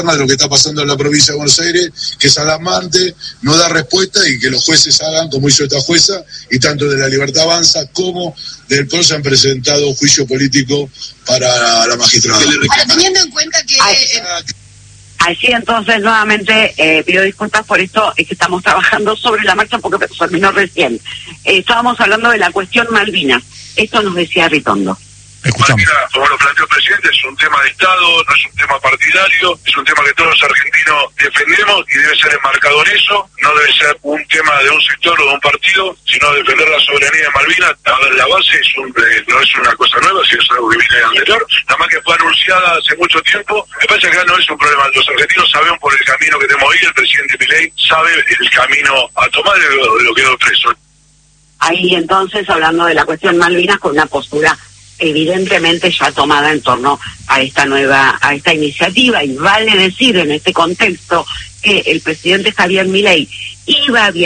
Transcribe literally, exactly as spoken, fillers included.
de lo que está pasando en la provincia de Buenos Aires, que es alarmante, no da respuesta, y que los jueces hagan como hizo esta jueza, y tanto de La Libertad Avanza como del P R O se han presentado juicio político para la magistrada. Ahora, teniendo en cuenta que... Allí entonces nuevamente eh, pido disculpas por esto, es que estamos trabajando sobre la marcha porque terminó recién. Eh, estábamos hablando de la cuestión Malvinas. Esto nos decía Ritondo. Escuchamos. Malvinas, como lo planteó el presidente, es un tema de Estado, no es un tema partidario, es un tema que todos los argentinos defendemos y debe ser enmarcado en eso, no debe ser un tema de un sector o de un partido, sino defender la soberanía de Malvinas. A ver, la base es un, eh, no es una cosa nueva, sino es algo que viene de anterior, nada más que fue anunciada hace mucho tiempo. Me parece que acá no es un problema, los argentinos sabemos por el camino que tenemos ahí, el presidente Milei sabe el camino a tomar de lo, de lo que quedó preso. Ahí entonces, hablando de la cuestión Malvinas, con una postura evidentemente ya tomada en torno a esta nueva, a esta iniciativa, y vale decir en este contexto que el presidente Javier Milei iba a viajar